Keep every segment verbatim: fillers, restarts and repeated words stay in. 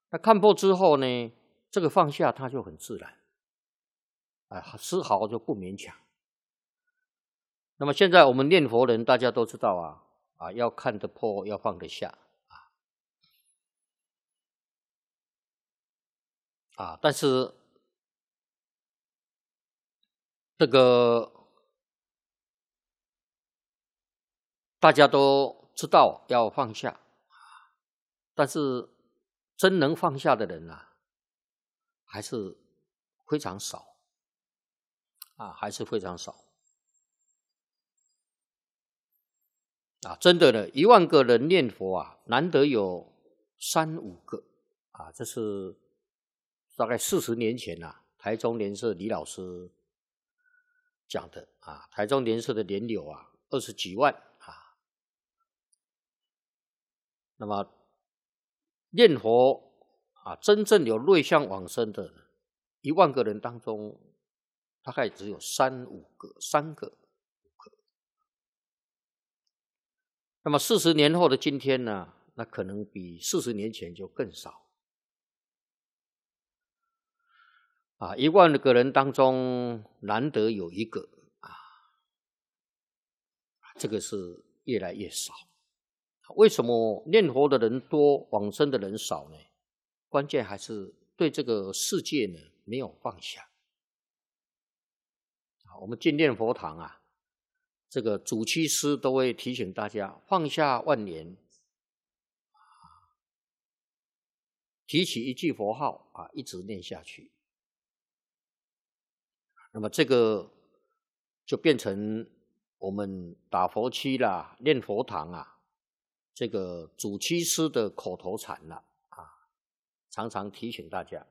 那看破之后呢，这个放下它就很自然，啊，丝毫就不勉强。那么现在我们念佛人大家都知道啊，啊，要看得破，要放得下，啊，啊，但是这个大家都知道要放下，但是真能放下的人啊，还是非常少，啊，还是非常少。啊，真的呢，一万个人念佛啊，难得有三五个啊，这是大概四十年前啊，台中莲社李老师讲的啊，台中莲社的莲友啊，二十几万啊，那么念佛啊，真正有瑞相往生的，一万个人当中，大概只有三五个，三个。那么四十年后的今天呢，那可能比四十年前就更少。啊，一万个人当中难得有一个啊，这个是越来越少。为什么念佛的人多，往生的人少呢？关键还是对这个世界呢没有放下。我们进念佛堂啊，这个主七师都会提醒大家放下万年，提起一句佛号啊，一直念下去。那么这个就变成我们打佛七啦、念佛堂啊，这个主七师的口头禅了啊，常常提醒大家。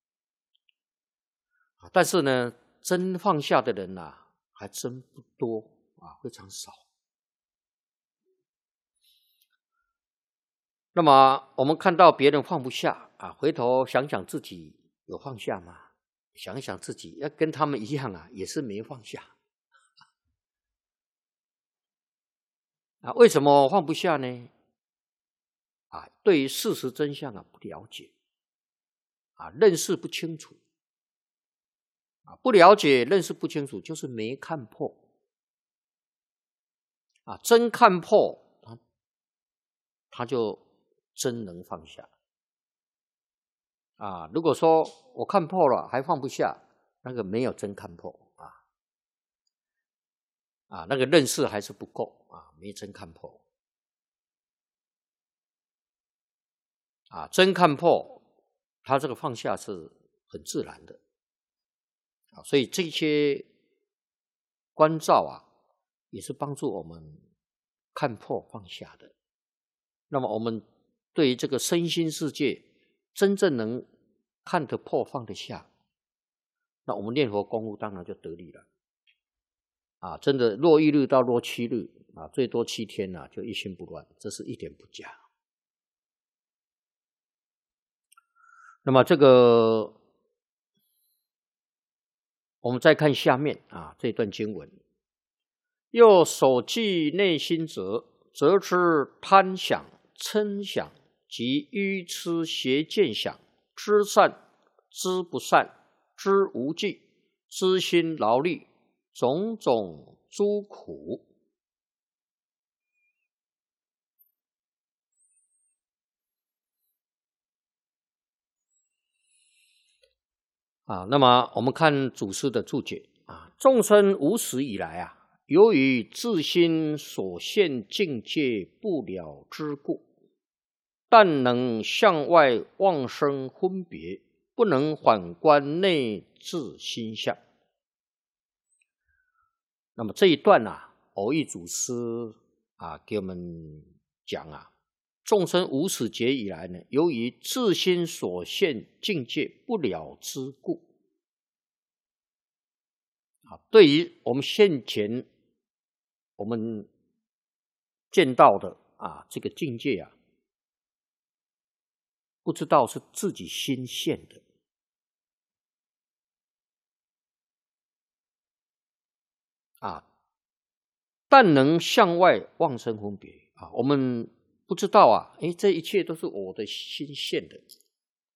但是呢，真放下的人啊，还真不多啊，非常少。那么我们看到别人放不下啊，回头想想自己有放下吗？想一想自己要跟他们一样啊，也是没放下。啊，为什么放不下呢？啊，对于事实真相啊不了解，啊，认识不清楚，啊，不了解、认识不清楚，就是没看破。啊，真看破，他他就真能放下。啊，如果说我看破了还放不下，那个没有真看破啊，啊，那个认识还是不够啊，没真看破。啊，真看破，他这个放下是很自然的。啊，所以这些关照啊，也是帮助我们看破放下的。那么我们对于这个身心世界真正能看得破放得下，那我们念佛功夫当然就得力了。啊，真的若一日到若七日啊，最多七天啊，就一心不乱，这是一点不假。那么这个我们再看下面啊这段经文，又守记内心者，则知贪想、嗔想及愚痴邪见想，知善、知不善，知无记，知心劳力，种种诸苦。啊，那么我们看祖师的注解啊，众生无始以来啊，由于自心所现境界不了之故，但能向外妄生分别，不能反观内自心相。那么这一段啊，偶益祖师啊给我们讲啊，众生无始劫以来呢，由于自心所现境界不了之故，啊，对于我们现前我们见到的啊这个境界啊，不知道是自己心现的。啊，但能向外妄生分别啊，我们不知道啊，诶，这一切都是我的心现的